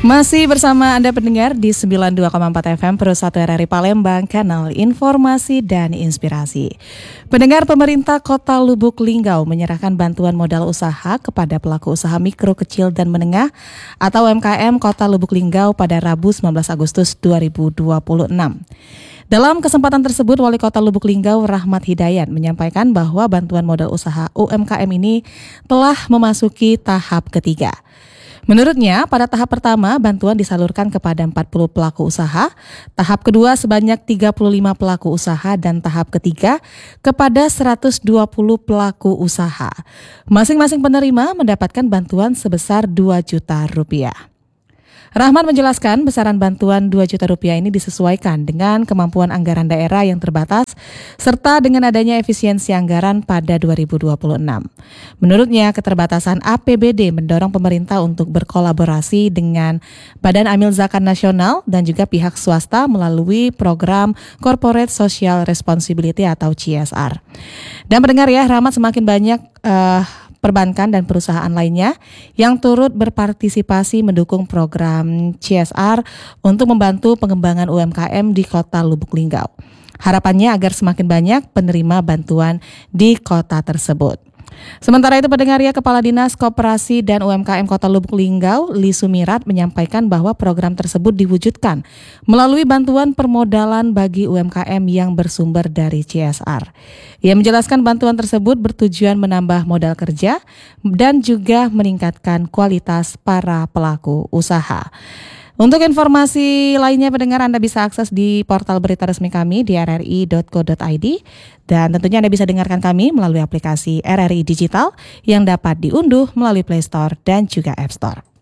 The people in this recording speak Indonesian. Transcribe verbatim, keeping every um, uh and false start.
Masih bersama Anda pendengar di sembilan puluh dua koma empat F M Pro satu R R I Palembang, kanal informasi dan inspirasi. Pendengar, pemerintah Kota Lubuk Linggau menyerahkan bantuan modal usaha kepada pelaku usaha mikro, kecil dan menengah atau U M K M Kota Lubuk Linggau pada Rabu sembilan belas Agustus dua ribu dua puluh enam. Dalam kesempatan tersebut, Wali Kota Lubuk Linggau Rahmat Hidayat menyampaikan bahwa bantuan modal usaha U M K M ini telah memasuki tahap ketiga. Menurutnya, pada tahap pertama bantuan disalurkan kepada empat puluh pelaku usaha, tahap kedua sebanyak tiga puluh lima pelaku usaha, dan tahap ketiga kepada seratus dua puluh pelaku usaha. Masing-masing penerima mendapatkan bantuan sebesar dua juta rupiah. Rahmat menjelaskan besaran bantuan dua juta rupiah ini disesuaikan dengan kemampuan anggaran daerah yang terbatas serta dengan adanya efisiensi anggaran pada dua ribu dua puluh enam. Menurutnya, keterbatasan A P B D mendorong pemerintah untuk berkolaborasi dengan Badan Amil Zakat Nasional dan juga pihak swasta melalui program Corporate Social Responsibility atau C S R. Dan mendengar ya, Rahmat semakin banyak uh, perbankan dan perusahaan lainnya yang turut berpartisipasi mendukung program C S R untuk membantu pengembangan U M K M di Kota Lubuk Linggau. Harapannya agar semakin banyak penerima bantuan di kota tersebut. Sementara itu, pendengar ya, Kepala Dinas Koperasi dan U M K M Kota Lubuk Linggau, Li Sumirat, menyampaikan bahwa program tersebut diwujudkan melalui bantuan permodalan bagi U M K M yang bersumber dari C S R. Ia menjelaskan bantuan tersebut bertujuan menambah modal kerja dan juga meningkatkan kualitas para pelaku usaha. Untuk informasi lainnya, pendengar, Anda bisa akses di portal berita resmi kami di r r i dot co dot i d dan tentunya Anda bisa dengarkan kami melalui aplikasi R R I Digital yang dapat diunduh melalui Play Store dan juga App Store.